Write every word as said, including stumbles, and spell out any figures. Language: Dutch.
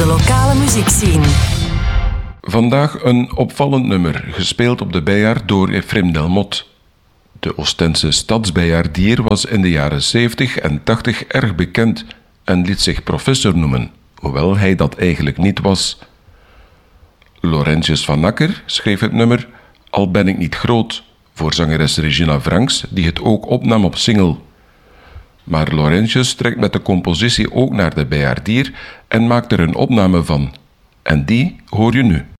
de lokale muziekscene. Vandaag een opvallend nummer, gespeeld op de Bijaard door Efrem Delmotte. De Oostense stadsbijaardier was in de jaren zeventig en tachtig erg bekend en liet zich professor noemen, hoewel hij dat eigenlijk niet was. Laurentius van Akker schreef het nummer Al ben ik niet groot, voor zangeres Regina Franks, die het ook opnam op single. Maar Laurentius trekt met de compositie ook naar de bijaardier en maakt er een opname van. En die hoor je nu.